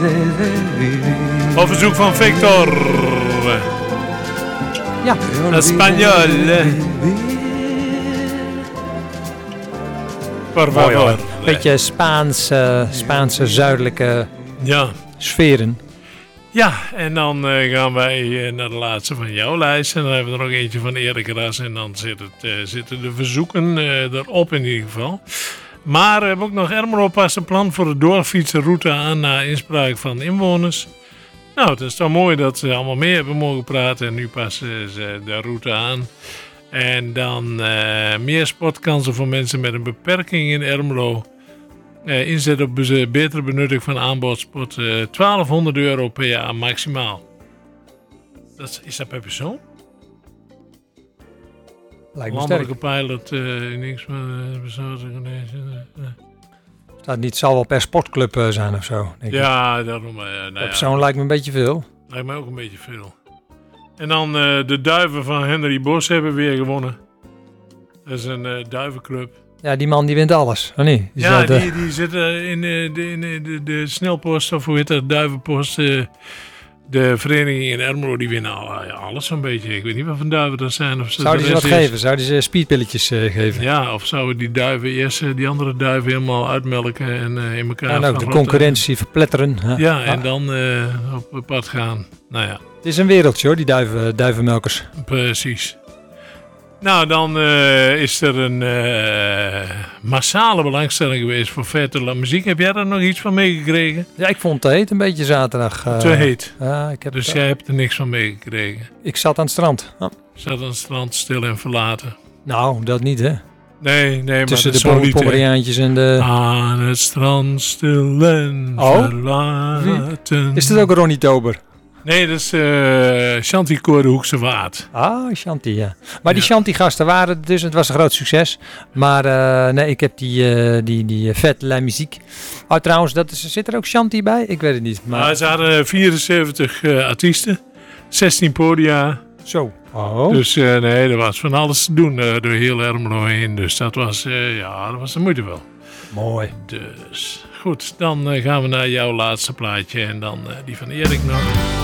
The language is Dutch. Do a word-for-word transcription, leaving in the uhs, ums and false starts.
Op verzoek van Victor. Ja. Español. Por favor. Beetje Spaanse, Spaanse zuidelijke ja. sferen. Ja, en dan uh, gaan wij uh, naar de laatste van jouw lijst. En dan hebben we er nog eentje van Erik Ras. En dan zit het, uh, zitten de verzoeken uh, erop in ieder geval. Maar we hebben ook nog Ermelo past een plan voor de doorfietsenroute aan na inspraak van inwoners. Nou, het is toch mooi dat ze allemaal mee hebben mogen praten. En nu passen ze de route aan. En dan uh, meer sportkansen voor mensen met een beperking in Ermelo. Uh, inzet op be- betere benutting van aanbodsport. Uh, twaalfhonderd euro per jaar maximaal. Dat is, is dat per persoon? Lijkt me Landelijke sterk. pilot. Uh, niks van uh, persoonlijke. Uh, Dat niet zal wel per sportclub uh, zijn of zo. Denk ja, ik. daarom. Uh, nou per ja, persoon lijkt me een beetje veel. Lijkt mij ook een beetje veel. En dan uh, de duiven van Henry Bos hebben weer gewonnen. Dat is een uh, duivenclub. Ja, die man die wint alles. Oh nee, die ja, zat, die, die zit uh, in, uh, de, in de, de, de snelpost, of hoe heet dat, duivenpost. Uh, de vereniging in Ermelo, die winnen al, ja, alles zo'n beetje. Ik weet niet wat voor duiven dat zijn. Of zou die ze wat is. geven? Zou die ze speedpilletjes uh, geven? Ja, of zouden die duiven eerst uh, die andere duiven helemaal uitmelken en uh, in elkaar... En ook de concurrentie verpletteren. Huh? Ja, en dan uh, op pad gaan. Nou ja. Het is een wereldje hoor, die duiven, duivenmelkers. Precies. Nou, dan uh, is er een uh, massale belangstelling geweest voor Verte La Muziek. Heb jij daar nog iets van meegekregen? Ja, ik vond het heet een beetje zaterdag. Uh, Te heet? Ja, ik heb dus het, jij hebt er niks van meegekregen? Ik zat aan het strand. Oh. Zat aan het strand, stil en verlaten? Nou, dat niet hè. Nee, nee, tussen maar de Pomeraniaantjes en de... Aan het strand, stil en oh? verlaten. Is dat ook Ronnie Tober? Nee, dat is uh, Chanticoor de Hoekse Waard. Ah, Chanti, ja. Maar die ja. Chanti-gasten waren er dus, het was een groot succes. Maar uh, nee, ik heb die, uh, die, die Verte La Muziek. Oh, trouwens, dat is, zit er ook Chanti bij? Ik weet het niet. Maar nou, ze hadden vierenzeventig uh, artiesten, zestien podia. Zo. Oh. Dus uh, nee, er was van alles te doen uh, door heel Ermelo heen. Dus dat was, uh, ja, dat was de moeite wel. Mooi. Dus goed, dan uh, gaan we naar jouw laatste plaatje en dan uh, die van Erik nog.